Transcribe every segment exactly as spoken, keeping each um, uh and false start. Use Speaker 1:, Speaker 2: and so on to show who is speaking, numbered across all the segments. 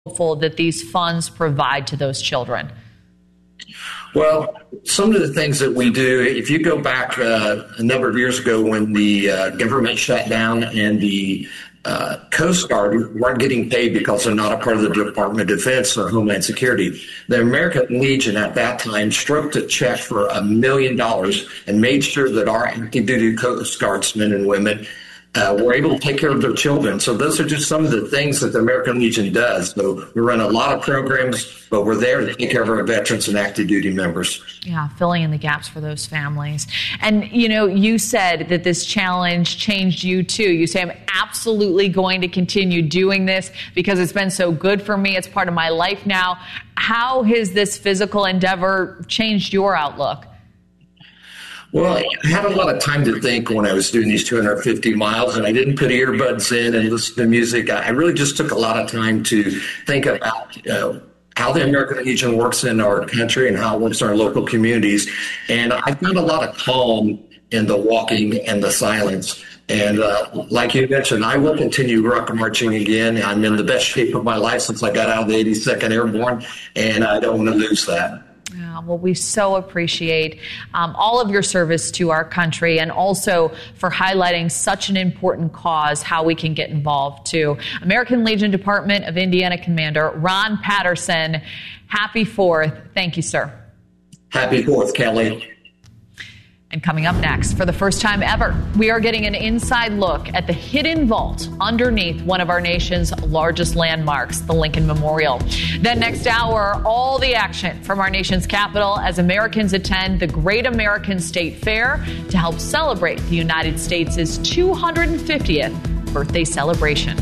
Speaker 1: hopeful that these funds provide to those children?
Speaker 2: Well, some of the things that we do, if you go back uh, a number of years ago when the uh, government shut down and the uh, Coast Guard weren't getting paid because they're not a part of the Department of Defense or Homeland Security, the American Legion at that time stroked a check for a million dollars and made sure that our active duty Coast Guardsmen and women Uh, we're able to take care of their children. So those are just some of the things that the American Legion does. So we run a lot of programs, but we're there to take care of our veterans and active duty members.
Speaker 1: Yeah, filling in the gaps for those families. And, you know, you said that this challenge changed you too. You say, I'm absolutely going to continue doing this because it's been so good for me. It's part of my life now. How has this physical endeavor changed your outlook?
Speaker 2: Well, I had a lot of time to think when I was doing these two hundred fifty miles, and I didn't put earbuds in and listen to music. I really just took a lot of time to think about uh, how the American Legion works in our country and how it works in our local communities. And I found a lot of calm in the walking and the silence. And uh, like you mentioned, I will continue ruck marching again. I'm in the best shape of my life since I got out of the eighty-second Airborne, and I don't want to lose that.
Speaker 1: Yeah, well, we so appreciate um, all of your service to our country and also for highlighting such an important cause, how we can get involved too. American Legion Department of Indiana Commander Ron Patterson, happy fourth. Thank you, sir.
Speaker 2: Happy fourth, Kelly.
Speaker 1: And coming up next, for the first time ever, we are getting an inside look at the hidden vault underneath one of our nation's largest landmarks, the Lincoln Memorial. Then next hour, all the action from our nation's capital as Americans attend the Great American State Fair to help celebrate the United States' two hundred fiftieth birthday celebration.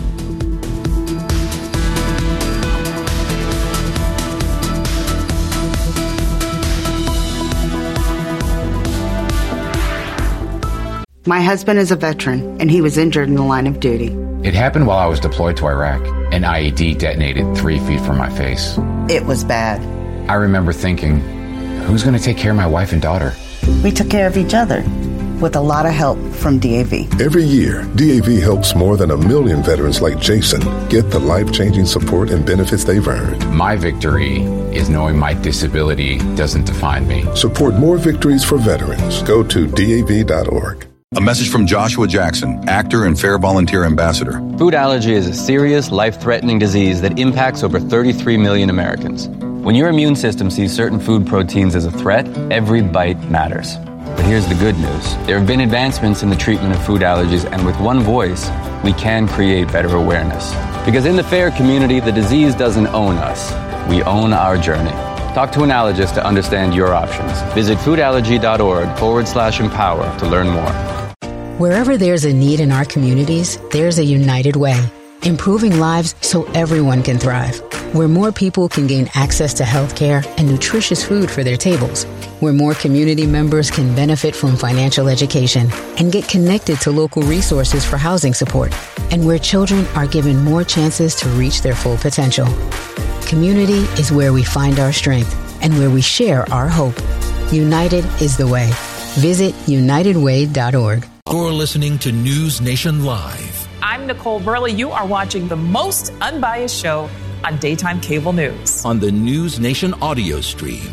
Speaker 3: My husband is a veteran, and he was injured in the line of duty.
Speaker 4: It happened while I was deployed to Iraq. An I E D detonated three feet from my face.
Speaker 3: It was bad.
Speaker 4: I remember thinking, who's going to take care of my wife and daughter?
Speaker 3: We took care of each other with a lot of help from D A V.
Speaker 5: Every year, D A V helps more than a million veterans like Jason get the life-changing support and benefits they've earned.
Speaker 4: My victory is knowing my disability doesn't define me.
Speaker 5: Support more victories for veterans. Go to D A V dot org.
Speaker 6: A message from Joshua Jackson, actor and Fair Volunteer Ambassador.
Speaker 7: Food allergy is a serious, life-threatening disease that impacts over thirty-three million Americans. When your immune system sees certain food proteins as a threat, every bite matters. But here's the good news. There have been advancements in the treatment of food allergies, and with one voice, we can create better awareness. Because in the FAIR community, the disease doesn't own us. We own our journey. Talk to an allergist to understand your options. Visit foodallergy.org forward slash empower to learn more.
Speaker 8: Wherever there's a need in our communities, there's a United Way, improving lives so everyone can thrive. Where more people can gain access to health care and nutritious food for their tables. Where more community members can benefit from financial education and get connected to local resources for housing support. And where children are given more chances to reach their full potential. Community is where we find our strength and where we share our hope. United is the way. Visit united way dot org.
Speaker 9: You're listening to News Nation Live.
Speaker 10: I'm Nicole Burley. You are watching the most unbiased show on daytime cable news.
Speaker 9: On the News Nation audio stream.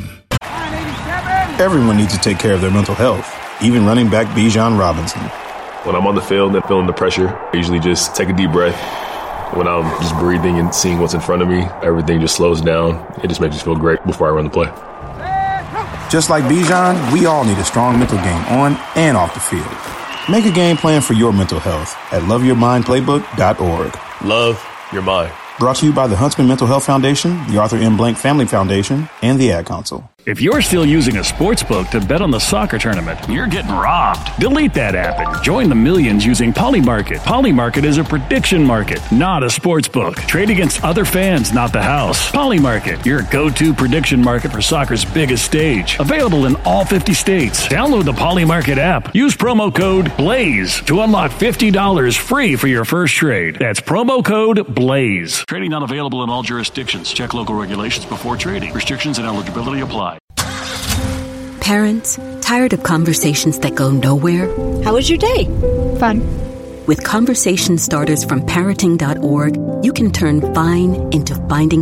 Speaker 11: Everyone needs to take care of their mental health, even running back Bijan Robinson.
Speaker 12: When I'm on the field and feeling the pressure, I usually just take a deep breath. When I'm just breathing and seeing what's in front of me, everything just slows down. It just makes me feel great before I run the play.
Speaker 11: Just like Bijan, we all need a strong mental game on and off the field. Make a game plan for your mental health at love your mind playbook dot org.
Speaker 12: Love your mind.
Speaker 11: Brought to you by the Huntsman Mental Health Foundation, the Arthur M. Blank Family Foundation, and the Ad Council.
Speaker 13: If you're still using a sports book to bet on the soccer tournament, you're getting robbed. Delete that app and join the millions using Polymarket. Polymarket is a prediction market, not a sports book. Trade against other fans, not the house. Polymarket, your go-to prediction market for soccer's biggest stage. Available in all fifty states. Download the Polymarket app. Use promo code BLAZE to unlock fifty dollars free for your first trade. That's promo code BLAZE. Trading not available in all jurisdictions. Check local regulations before trading. Restrictions and eligibility apply.
Speaker 14: Parents, tired of conversations that go nowhere?
Speaker 15: How was your day? Fun.
Speaker 14: With conversation starters from parenting dot org, you can turn fine into finding